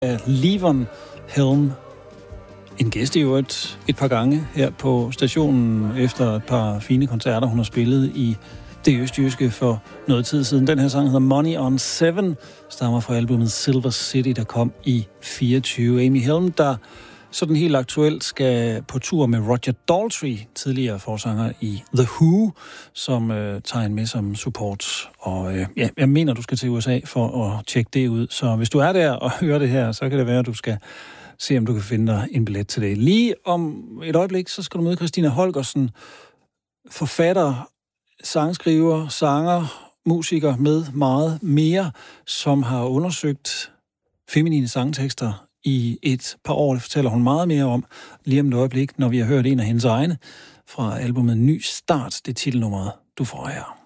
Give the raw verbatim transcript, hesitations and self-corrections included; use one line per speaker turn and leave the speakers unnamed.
af Levon Helm. En gæst i øvrigt et par gange her på stationen efter et par fine koncerter, hun har spillet i det østjyske for noget tid siden. Den her sang hedder Money on Seven, stammer fra albumet Silver City, der kom i fireogtyve. Amy Helm, der sådan helt aktuelt skal på tur med Roger Daltrey, tidligere forsanger i The Who, som øh, tager en med som support. Og øh, ja, jeg mener, du skal til U S A for at tjekke det ud. Så hvis du er der og hører det her, så kan det være, at du skal se, om du kan finde dig en billet til det. Lige om et øjeblik, så skal du møde Christina Holgersen, forfatter, sangskriver, sanger, musiker med meget mere, som har undersøgt feminine sangtekster i et par år. Det fortæller hun meget mere om lige om et øjeblik, når vi har hørt en af hendes egne fra albumet Ny Start, det titelnummeret, du får her.